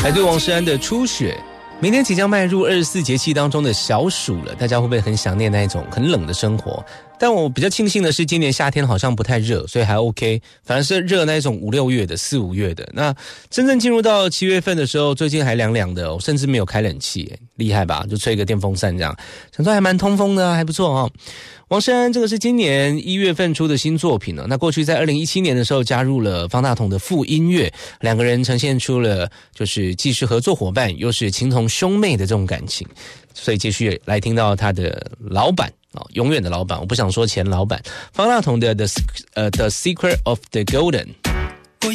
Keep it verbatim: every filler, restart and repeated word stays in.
来对王诗安的初雪。明天即将迈入二十四节气当中的小暑了，大家会不会很想念那一种很冷的生活？但我比较庆幸的是，今年夏天好像不太热，所以还 OK。反而是热那一种五六月的、四五月的。那真正进入到七月份的时候，最近还凉凉的，我甚至没有开冷气，厉害吧？就吹个电风扇这样，想说还蛮通风的，还不错哦。王诗安这个是今年一月份出的新作品呢。那过去在二零一七年的时候加入了方大同的副音乐，两个人呈现出了就是既是合作伙伴又是情同兄妹的这种感情。所以继续来听到他的老板哦，永远的老板，我不想说前老板，方大同的 The 呃 The Secret of the Golden。